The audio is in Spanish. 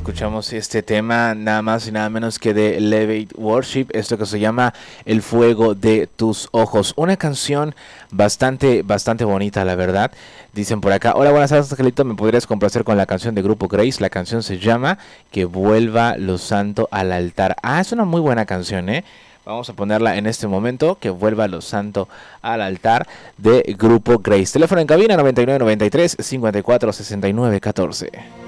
escuchamos este tema nada más y nada menos que de Elevate Worship, esto que se llama El fuego de tus ojos, una canción bastante bonita, la verdad. Dicen por acá: hola, buenas tardes, Angelito, ¿me podrías complacer con la canción de Grupo Grace? La canción se llama Que vuelva lo santo al altar. Es una muy buena canción, Vamos a ponerla en este momento, Que vuelva lo santo al altar, de Grupo Grace. Teléfono en cabina 9993 54 69 14.